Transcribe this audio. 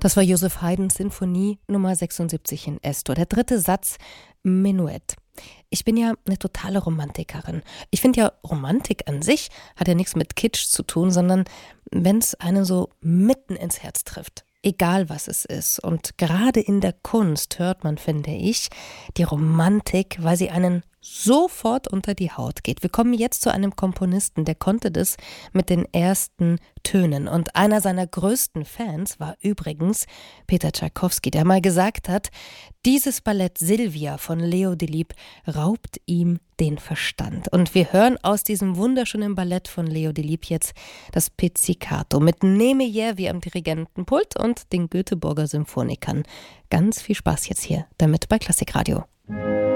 Das war Joseph Haydns Sinfonie Nummer 76 in S-Dur. Der dritte Satz, Menuett. Ich bin ja eine totale Romantikerin. Ich finde ja, Romantik an sich hat ja nichts mit Kitsch zu tun, sondern wenn es einen so mitten ins Herz trifft. Egal was es ist. Und gerade in der Kunst hört man, finde ich, die Romantik, weil sie einen sofort unter die Haut geht. Wir kommen jetzt zu einem Komponisten, der konnte das mit den ersten Tönen. Und einer seiner größten Fans war übrigens Peter Tschaikowski, der mal gesagt hat, dieses Ballett Silvia von Leo Delibes raubt ihm den Verstand. Und wir hören aus diesem wunderschönen Ballett von Leo Delibes jetzt das Pizzicato mit Nemejewi am Dirigentenpult und den Göteborger Symphonikern. Ganz viel Spaß jetzt hier damit bei Klassikradio.